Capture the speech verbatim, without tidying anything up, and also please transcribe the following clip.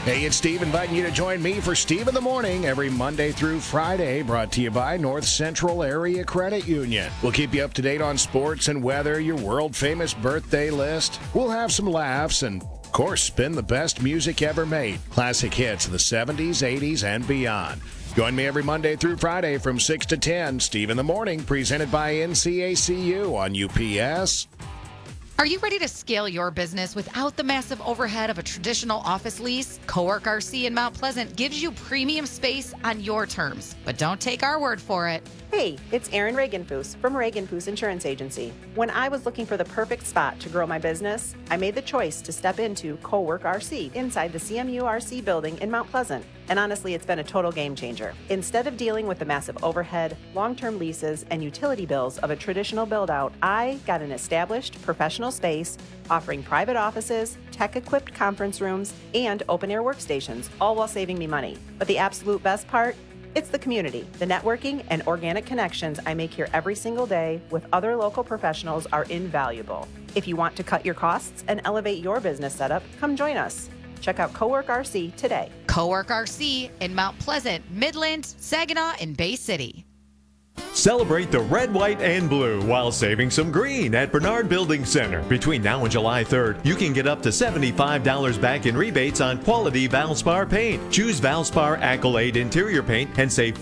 Hey, it's Steve inviting you to join me for Steve in the Morning every Monday through Friday, brought to you by North Central Area Credit Union. We'll keep you up to date on sports and weather, your world-famous birthday list. We'll have some laughs and, of course, spin the best music ever made. Classic hits of the seventies, eighties, and beyond. Join me every Monday through Friday from six to ten. Steve in the Morning, presented by N C A C U on U P S. Are you ready to scale your business without the massive overhead of a traditional office lease? Cowork R C in Mount Pleasant gives you premium space on your terms, but don't take our word for it. Hey, it's Erin Regenfuss from Regenfuss Insurance Agency. When I was looking for the perfect spot to grow my business, I made the choice to step into Cowork R C inside the C M U R C building in Mount Pleasant. And honestly, it's been a total game changer. Instead of dealing with the massive overhead, long-term leases, and utility bills of a traditional build-out, I got an established professional space offering private offices, tech-equipped conference rooms, and open-air workstations, all while saving me money. But the absolute best part? It's the community. The networking and organic connections I make here every single day with other local professionals are invaluable. If you want to cut your costs and elevate your business setup, come join us. Check out Cowork R C today. Cowork R C in Mount Pleasant, Midland, Saginaw, and Bay City. Celebrate the red, white, and blue while saving some green at Bernard Building Center. Between now and July third, you can get up to seventy-five dollars back in rebates on quality Valspar paint. Choose Valspar Accolade interior paint and save